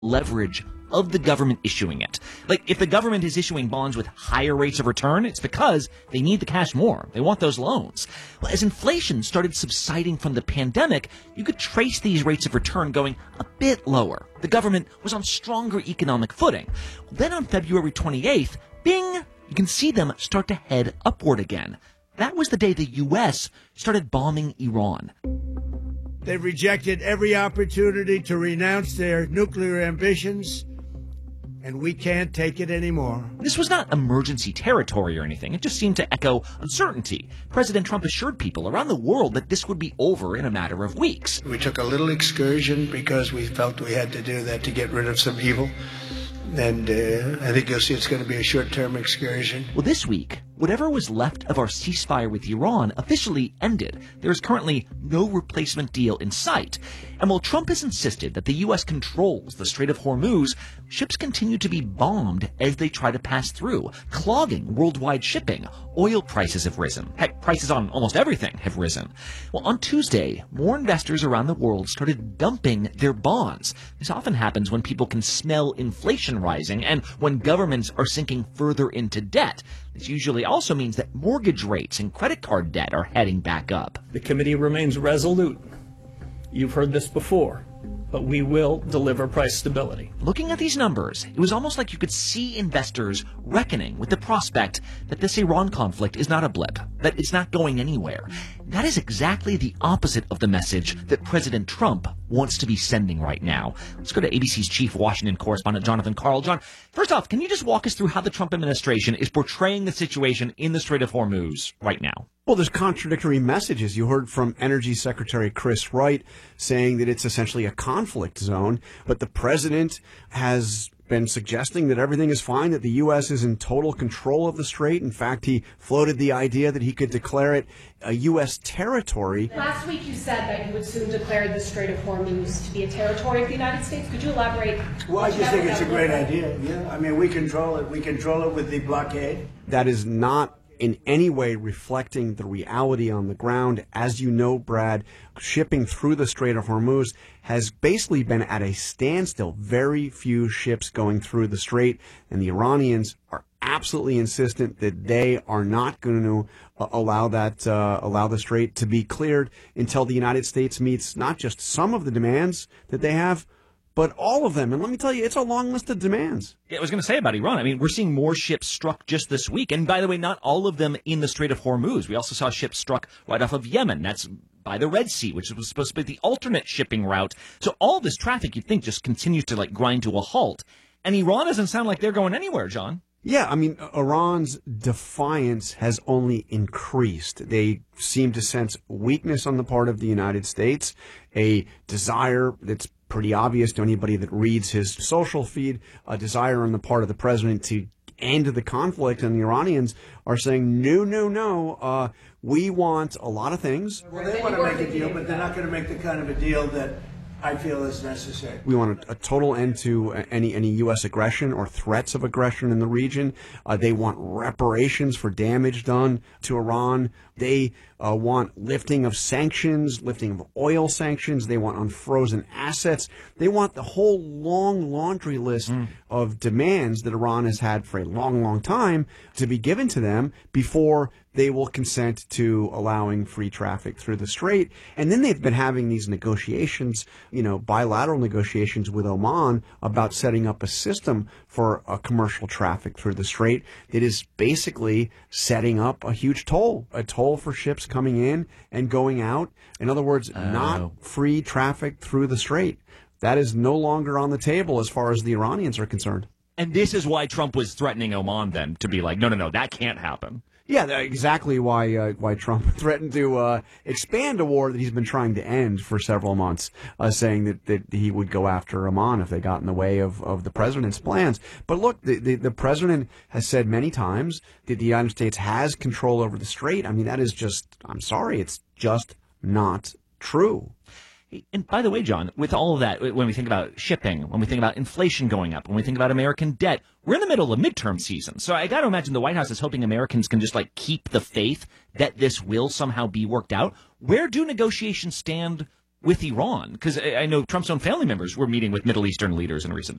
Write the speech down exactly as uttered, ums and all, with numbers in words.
leverage of the government issuing it. Like, if the government is issuing bonds with higher rates of return, it's because they need the cash more. They want those loans. Well, as inflation started subsiding from the pandemic, you could trace these rates of return going a bit lower. The government was on stronger economic footing. Then on February twenty-eighth, bing, you can see them start to head upward again. That was the day the U S started bombing Iran. They've rejected every opportunity to renounce their nuclear ambitions, and we can't take it anymore. This was not emergency territory or anything. It just seemed to echo uncertainty. President Trump assured people around the world that this would be over in a matter of weeks. We took a little excursion because we felt we had to do that to get rid of some evil. And uh, I think you'll see it's going to be a short-term excursion. Well, this week, whatever was left of our ceasefire with Iran officially ended. There is currently no replacement deal in sight. And while Trump has insisted that the U S controls the Strait of Hormuz, ships continue to be bombed as they try to pass through, clogging worldwide shipping. Oil prices have risen. Heck, prices on almost everything have risen. Well, on Tuesday, more investors around the world started dumping their bonds. This often happens when people can smell inflation rising and when governments are sinking further into debt. This usually also means that mortgage rates and credit card debt are heading back up. The committee remains resolute. You've heard this before, but we will deliver price stability. Looking at these numbers, it was almost like you could see investors reckoning with the prospect that this Iran conflict is not a blip, that it's not going anywhere. That is exactly the opposite of the message that President Trump wants to be sending right now. Let's go to A B C's chief Washington correspondent, Jonathan Karl. John, first off, can you just walk us through how the Trump administration is portraying the situation in the Strait of Hormuz right now? Well, there's contradictory messages. You heard from Energy Secretary Chris Wright saying that it's essentially a conflict zone, but the president has been suggesting that everything is fine, that the U S is in total control of the strait. In fact, he floated the idea that he could declare it a U S territory. Last week you said that you would soon declare the Strait of Hormuz to be a territory of the United States. Could you elaborate? Well, I just think it's a great idea. Yeah, I mean, we control it. We control it with the blockade. That is not in any way reflecting the reality on the ground. As you know, Brad, shipping through the Strait of Hormuz has basically been at a standstill. Very few ships going through the strait, and the Iranians are absolutely insistent that they are not going to uh, allow that uh, allow the strait to be cleared until the United States meets not just some of the demands that they have, but all of them. And let me tell you, it's a long list of demands. Yeah, I was going to say about Iran. I mean, we're seeing more ships struck just this week. And by the way, not all of them in the Strait of Hormuz. We also saw ships struck right off of Yemen. That's by the Red Sea, which was supposed to be the alternate shipping route. So all this traffic, you'd think, just continues to like grind to a halt. And Iran doesn't sound like they're going anywhere, John. Yeah, I mean, Iran's defiance has only increased. They seem to sense weakness on the part of the United States, a desire that's pretty obvious to anybody that reads his social feed, a desire on the part of the president to end the conflict, and the Iranians are saying, no, no, no, uh, we want a lot of things. Well, they want to make a deal, but they're not going to make the kind of a deal that I feel is necessary. We want a, a total end to any any U S aggression or threats of aggression in the region. Uh, they want reparations for damage done to Iran. They uh, want lifting of sanctions, lifting of oil sanctions. They want unfrozen assets. They want the whole long laundry list mm. of demands that Iran has had for a long, long time to be given to them before they will consent to allowing free traffic through the strait. And then they've been having these negotiations, you know, bilateral negotiations with Oman about setting up a system for a commercial traffic through the strait that is basically setting up a huge toll, a toll for ships coming in and going out. In other words, oh. not free traffic through the strait. That is no longer on the table as far as the Iranians are concerned. And this is why Trump was threatening Oman then to be like, no, no, no, that can't happen. Yeah, exactly why uh, why Trump threatened to uh, expand a war that he's been trying to end for several months, uh, saying that, that he would go after Oman if they got in the way of, of the president's plans. But look, the, the, the president has said many times that the United States has control over the strait. I mean, that is just, I'm sorry, it's just not true. And by the way, John, with all of that, when we think about shipping, when we think about inflation going up, when we think about American debt, we're in the middle of midterm season. So I got to imagine the White House is hoping Americans can just like keep the faith that this will somehow be worked out. Where do negotiations stand with Iran? Because I know Trump's own family members were meeting with Middle Eastern leaders in recent